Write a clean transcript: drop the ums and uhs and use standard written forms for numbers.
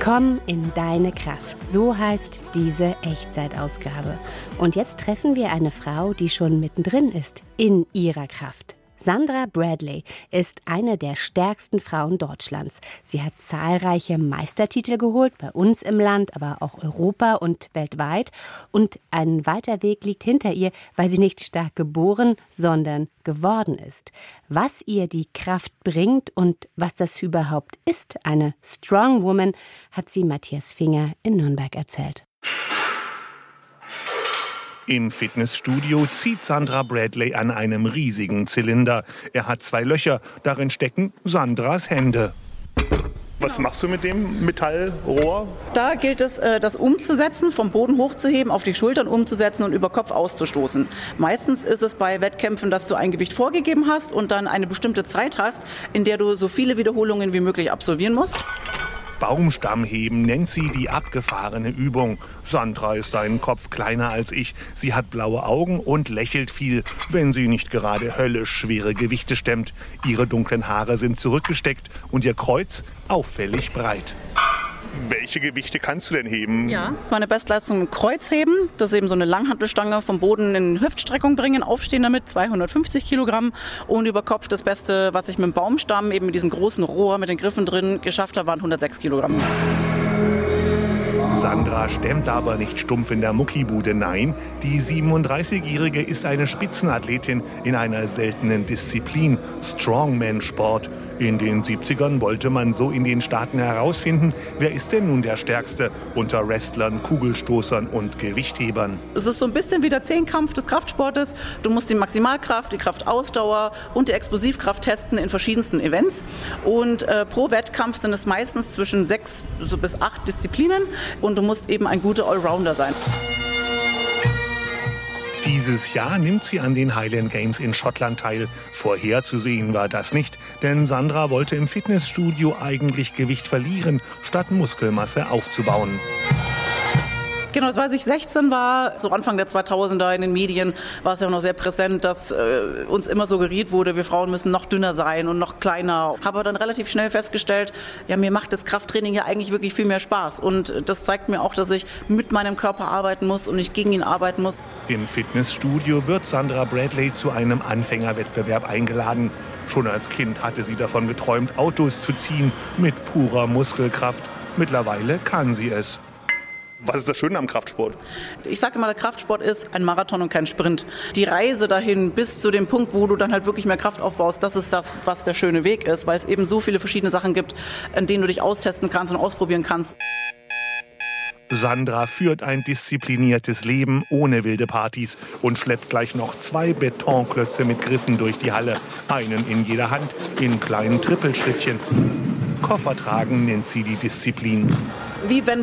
Komm in deine Kraft, so heißt diese Echtzeitausgabe. Und jetzt treffen wir eine Frau, die schon mittendrin ist, in ihrer Kraft. Sandra Bradley ist eine der stärksten Frauen Deutschlands. Sie hat zahlreiche Meistertitel geholt, bei uns im Land, aber auch Europa und weltweit. Und ein weiter Weg liegt hinter ihr, weil sie nicht stark geboren, sondern geworden ist. Was ihr die Kraft bringt und was das überhaupt ist, eine Strong Woman, hat sie Matthias Finger in Nürnberg erzählt. Im Fitnessstudio zieht Sandra Bradley an einem riesigen Zylinder. Er hat 2 Löcher, darin stecken Sandras Hände. Was machst du mit dem Metallrohr? Da gilt es, das umzusetzen, vom Boden hochzuheben, auf die Schultern umzusetzen und über Kopf auszustoßen. Meistens ist es bei Wettkämpfen, dass du ein Gewicht vorgegeben hast und dann eine bestimmte Zeit hast, in der du so viele Wiederholungen wie möglich absolvieren musst. Baumstammheben nennt sie die abgefahrene Übung. Sandra ist einen Kopf kleiner als ich. Sie hat blaue Augen und lächelt viel, wenn sie nicht gerade höllisch schwere Gewichte stemmt. Ihre dunklen Haare sind zurückgesteckt und ihr Kreuz auffällig breit. Welche Gewichte kannst du denn heben? Ja, meine Bestleistung im Kreuzheben. Das ist eben so eine Langhantelstange vom Boden in Hüftstreckung bringen, aufstehen damit, 250 Kilogramm. Und über Kopf das Beste, was ich mit dem Baumstamm, eben mit diesem großen Rohr mit den Griffen drin geschafft habe, waren 106 Kilogramm. Sandra stemmt aber nicht stumpf in der Muckibude, nein. Die 37-Jährige ist eine Spitzenathletin in einer seltenen Disziplin, Strongman-Sport. In den 70ern wollte man so in den Staaten herausfinden, wer ist denn nun der Stärkste unter Wrestlern, Kugelstoßern und Gewichthebern. Es ist so ein bisschen wie der Zehnkampf des Kraftsportes. Du musst die Maximalkraft, die Kraftausdauer und die Explosivkraft testen in verschiedensten Events. Und pro Wettkampf sind es meistens zwischen 6 bis 8 Disziplinen. Und du musst eben ein guter Allrounder sein. Dieses Jahr nimmt sie an den Highland Games in Schottland teil. Vorherzusehen war das nicht, denn Sandra wollte im Fitnessstudio eigentlich Gewicht verlieren, statt Muskelmasse aufzubauen. Genau, das war, als ich 16 war, so Anfang der 2000er in den Medien war es ja auch noch sehr präsent, dass uns immer suggeriert wurde, wir Frauen müssen noch dünner sein und noch kleiner. Habe dann relativ schnell festgestellt, ja, mir macht das Krafttraining ja eigentlich wirklich viel mehr Spaß. Und das zeigt mir auch, dass ich mit meinem Körper arbeiten muss und nicht gegen ihn arbeiten muss. Im Fitnessstudio wird Sandra Bradley zu einem Anfängerwettbewerb eingeladen. Schon als Kind hatte sie davon geträumt, Autos zu ziehen mit purer Muskelkraft. Mittlerweile kann sie es. Was ist das Schöne am Kraftsport? Ich sage immer, der Kraftsport ist ein Marathon und kein Sprint. Die Reise dahin bis zu dem Punkt, wo du dann halt wirklich mehr Kraft aufbaust, das ist das, was der schöne Weg ist, weil es eben so viele verschiedene Sachen gibt, an denen du dich austesten kannst und ausprobieren kannst. Sandra führt ein diszipliniertes Leben ohne wilde Partys und schleppt gleich noch 2 Betonklötze mit Griffen durch die Halle. Einen in jeder Hand, in kleinen Trippelschrittchen. Koffer tragen nennt sie die Disziplin. Wie wenn